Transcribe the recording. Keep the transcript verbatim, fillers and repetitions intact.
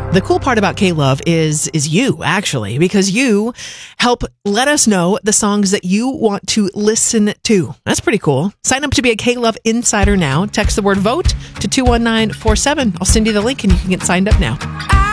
The cool part about K-Love is is you, actually, because you help let us know the songs that you want to listen to. That's pretty cool. Sign up to be a K-Love Insider now. Text the word VOTE to two one nine four seven. I'll send you the link and you can get signed up now.